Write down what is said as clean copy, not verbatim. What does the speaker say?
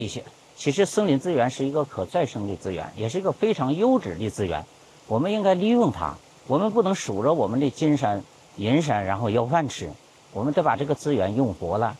一些。其实森林资源是一个可再生的资源，也是一个非常优质的资源，我们应该利用它。我们不能数着我们的金山银山然后要饭吃，我们得把这个资源用活了。